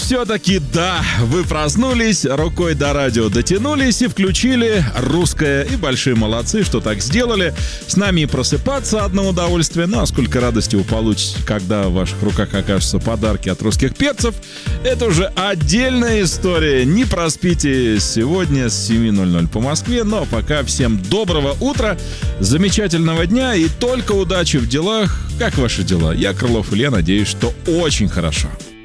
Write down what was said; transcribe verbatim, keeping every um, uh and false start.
все-таки да, вы проснулись, рукой до радио дотянулись и включили русское. И большие молодцы, что так сделали. С нами и просыпаться одно удовольствие. Ну а сколько радости вы получите, когда в ваших руках окажутся подарки от русских перцев, это уже отдельная история. Не проспите сегодня с семи ноль ноль по Москве. Но пока всем доброго утра, замечательного дня и только удачи в делах. Как ваши дела? Я Крылов Илья, надеюсь, что очень хорошо.